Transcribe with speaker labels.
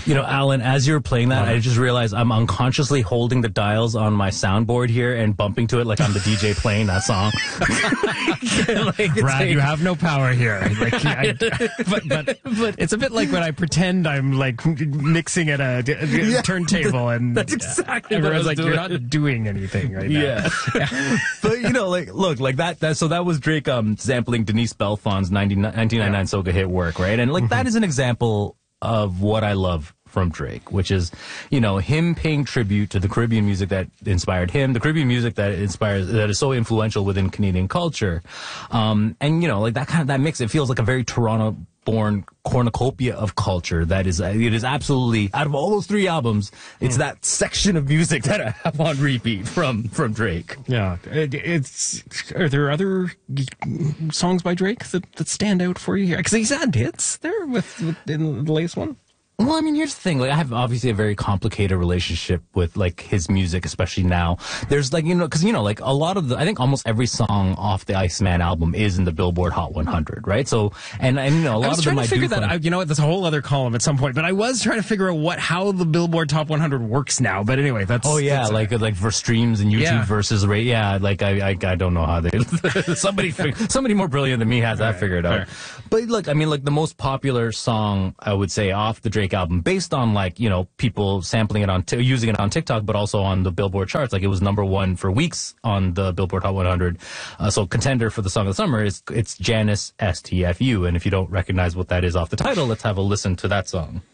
Speaker 1: You know, Alan, as you were playing that, I just realized I'm unconsciously holding the dials on my soundboard here and bumping to it like I'm the DJ playing that song.
Speaker 2: Brad, you have no power here. Like, but it's a bit like when I pretend I'm like mixing at a turntable, and
Speaker 1: that's exactly what I
Speaker 2: everyone's
Speaker 1: was
Speaker 2: like,
Speaker 1: doing.
Speaker 2: "You're not doing anything right now."
Speaker 1: Yeah. But, you know, like, look, like so that was Drake sampling Denise Belfon's 1999 soca hit Work, right? And, like, that is an example of what I love from Drake, which is, you know, him paying tribute to the Caribbean music that inspired him, the Caribbean music that is so influential within Canadian culture. And, you know, like that mix, it feels like a very Toronto-born cornucopia of culture it is absolutely, out of all those three albums, it's that section of music that I have on repeat from Drake.
Speaker 2: Yeah. Are there other songs by Drake that stand out for you here? Because he's had hits there with in the latest one.
Speaker 1: Well, I mean, here's the thing. Like, I have obviously a very complicated relationship with, like, his music, especially now. There's, like, you know, because, you know, like, a lot of I think almost every song off the Iceman album is in the Billboard Hot 100, right? So, and you know, a lot of them I do
Speaker 2: figure that out. You know what? That's a whole other column at some point. But I was trying to figure out how the Billboard Top 100 works now. But anyway, that's...
Speaker 1: Oh, yeah,
Speaker 2: that's
Speaker 1: like for streams and YouTube versus rate. Yeah, like, I don't know how they... somebody more brilliant than me has that figured out. Right. But, look, I mean, like, the most popular song, I would say, off the Drake album, based on, like, you know, people sampling it using it on TikTok, but also on the Billboard charts. Like, it was #1 for weeks on the Billboard Hot 100. So contender for the song of the summer it's Janice STFU. And if you don't recognize what that is off the title, let's have a listen to that song.